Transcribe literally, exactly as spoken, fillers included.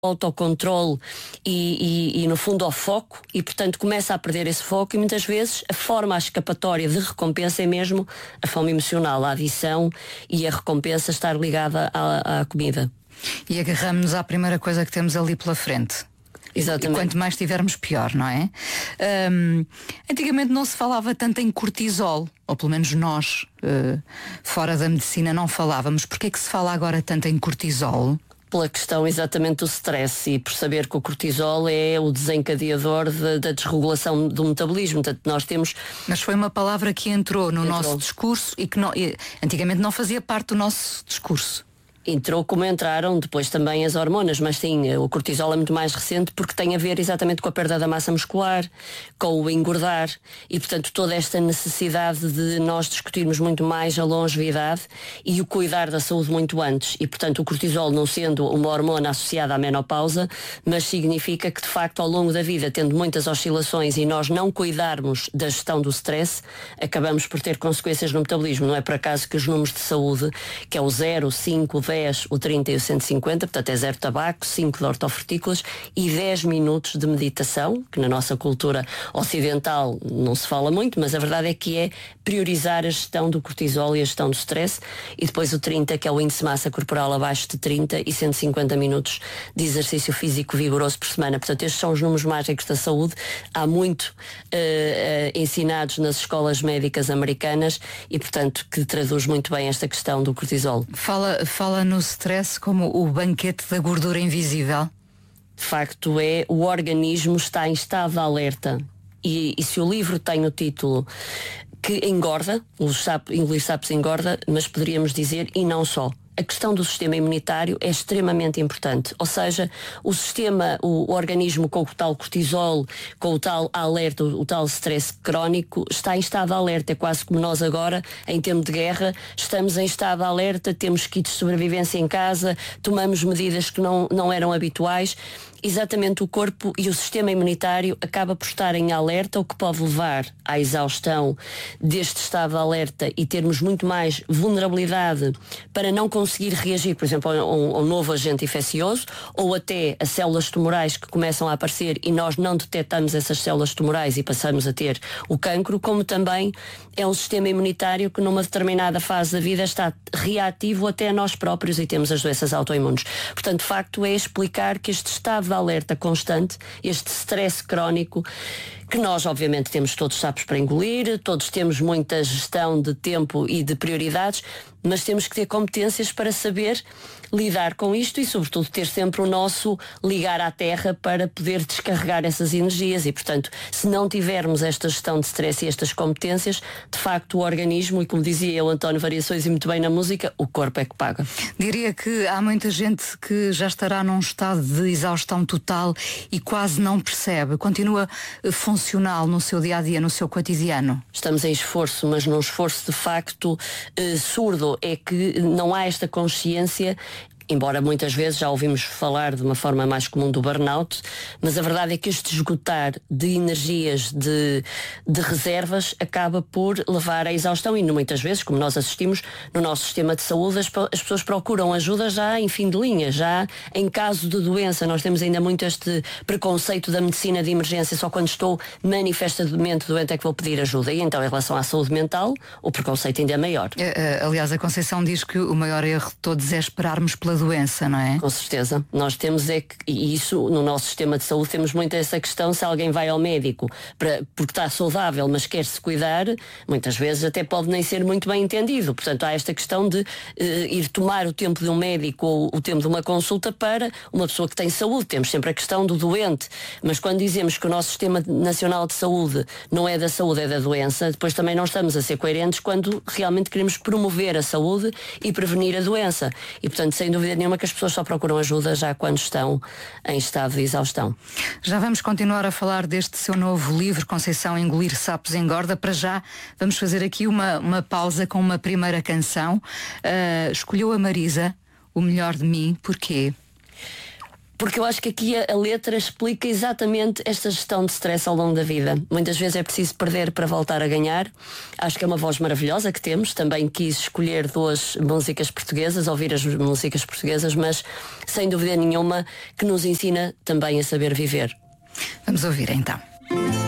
autocontrole e, e, e no fundo ao foco, e portanto começa a perder esse foco, e muitas vezes a forma, a escapatória de recompensa é mesmo a fome emocional, a adição e a recompensa estar ligada à, à comida. E agarramos-nos à primeira coisa que temos ali pela frente. Exatamente. E quanto mais tivermos, pior, não é? Um, antigamente não se falava tanto em cortisol, ou pelo menos nós, uh, fora da medicina, não falávamos. Porquê é que se fala agora tanto em cortisol? Pela questão exatamente do stress, e por saber que o cortisol é o desencadeador de, da desregulação do metabolismo. Portanto, nós temos... Mas foi uma palavra que entrou no entrou. nosso discurso e que não, e, antigamente não fazia parte do nosso discurso. Entrou como entraram depois também as hormonas, mas sim, o cortisol é muito mais recente porque tem a ver exatamente com a perda da massa muscular, com o engordar, e portanto toda esta necessidade de nós discutirmos muito mais a longevidade e o cuidar da saúde muito antes. E portanto o cortisol, não sendo uma hormona associada à menopausa, mas significa que de facto ao longo da vida, tendo muitas oscilações e nós não cuidarmos da gestão do stress, acabamos por ter consequências no metabolismo. Não é por acaso que os números de saúde, que é o zero, cinco, dez, o trinta e o cento e cinquenta, portanto é zero tabaco, cinco de hortofrutícolas e dez minutos de meditação, que na nossa cultura ocidental não se fala muito, mas a verdade é que é priorizar a gestão do cortisol e a gestão do stress, e depois o trinta, que é o índice de massa corporal abaixo de trinta, e cento e cinquenta minutos de exercício físico vigoroso por semana. Portanto, estes são os números mágicos da saúde. Há muito uh, uh, ensinados nas escolas médicas americanas e, portanto, que traduz muito bem esta questão do cortisol. Fala, fala no stress como o banquete da gordura invisível. De facto é, o organismo está em estado de alerta, e, e se o livro tem o título que engorda, o sapo, engolir sapos engorda, mas poderíamos dizer e não só. A questão do sistema imunitário é extremamente importante, ou seja, o sistema, o, o organismo com o tal cortisol, com o tal alerta, o, o tal stress crónico, está em estado de alerta. É quase como nós agora, em tempo de guerra, estamos em estado de alerta, temos kits de sobrevivência em casa, tomamos medidas que não, não eram habituais. Exatamente, o corpo e o sistema imunitário acaba por estar em alerta, o que pode levar à exaustão deste estado de alerta e termos muito mais vulnerabilidade para não conseguir reagir, por exemplo, a um, a um novo agente infeccioso, ou até a células tumorais que começam a aparecer e nós não detectamos essas células tumorais e passamos a ter o cancro, como também é um sistema imunitário que numa determinada fase da vida está reativo até a nós próprios e temos as doenças autoimunes. Portanto, de facto, é explicar que este estado de alerta constante, este stress crónico, que nós obviamente temos todos sapos para engolir, todos temos muita gestão de tempo e de prioridades, mas temos que ter competências para saber lidar com isto e sobretudo ter sempre o nosso ligar à terra para poder descarregar essas energias. E portanto, se não tivermos esta gestão de stress e estas competências, de facto o organismo, e como dizia eu, António Variações, e muito bem na música, o corpo é que paga. Diria que há muita gente que já estará num estado de exaustão total e quase não percebe, continua funcional no seu dia-a-dia, no seu cotidiano. Estamos em esforço, mas num esforço de facto eh, surdo. É que não há esta consciência, embora muitas vezes já ouvimos falar de uma forma mais comum do burnout, mas a verdade é que este esgotar de energias, de, de reservas, acaba por levar à exaustão e muitas vezes, como nós assistimos no nosso sistema de saúde, as, as pessoas procuram ajuda já em fim de linha, já em caso de doença. Nós temos ainda muito este preconceito da medicina de emergência, só quando estou manifestamente doente é que vou pedir ajuda. E então, em relação à saúde mental, o preconceito ainda é maior. Aliás, a Conceição diz que o maior erro de todos é esperarmos pela doença, não é? Com certeza. Nós temos é que, e isso no nosso sistema de saúde, temos muito essa questão, se alguém vai ao médico para, porque está saudável, mas quer-se cuidar, muitas vezes até pode nem ser muito bem entendido. Portanto, há esta questão de uh, ir tomar o tempo de um médico ou o tempo de uma consulta para uma pessoa que tem saúde. Temos sempre a questão do doente, mas quando dizemos que o nosso Sistema Nacional de Saúde não é da saúde, é da doença, depois também não estamos a ser coerentes quando realmente queremos promover a saúde e prevenir a doença. E, portanto, sem dúvida nenhuma que as pessoas só procuram ajuda já quando estão em estado de exaustão. Já vamos continuar a falar deste seu novo livro, Conceição, Engolir Sapos Engorda. Para já vamos fazer aqui uma, uma pausa com uma primeira canção. Uh, escolheu a Marisa, O Melhor de Mim, porquê? porque eu acho que aqui a, a letra explica exatamente esta gestão de stress ao longo da vida. Muitas vezes é preciso perder para voltar a ganhar. Acho que é uma voz maravilhosa que temos. Também quis escolher duas músicas portuguesas, ouvir as músicas portuguesas, mas sem dúvida nenhuma que nos ensina também a saber viver. Vamos ouvir então.